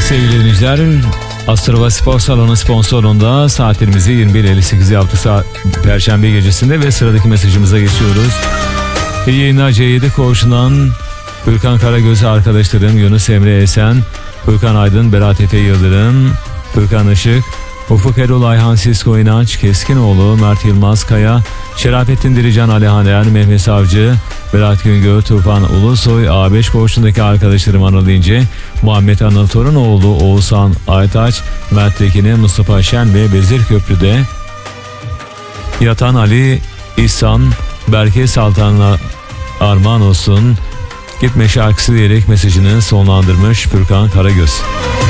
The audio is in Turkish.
sevgili dinleyiciler. Astrova Spor Salonu sponsorluğunda saatlerimizi 21.58 yaptı Perşembe gecesinde ve sıradaki mesajımıza geçiyoruz. İyi yayınlar C7 koğuşundan Furkan Karagöz arkadaşlarım Yunus Emre Esen, Furkan Aydın, Berat Efe Yıldırım, Furkan Işık, Ufuk Erol, Ayhan Sisko İnanç, Keskinoğlu, Mert Yılmaz Kaya, Şerafettin Dirican, Alihan Er, Mehmet Savcı, Berat Güngör, Tufan Ulusoy, A5 koğuşundaki arkadaşlarım Anıl İnce, Muhammed Anıl Torunoğlu, Oğuzhan Aytaç, Mert Tekin'e, Mustafa Şen ve Vezirköprü'de yatan Ali İhsan, Berke Saltan'la armağan olsun. Gitme şarkısı diyerek mesajını sonlandırmış Furkan Karagöz.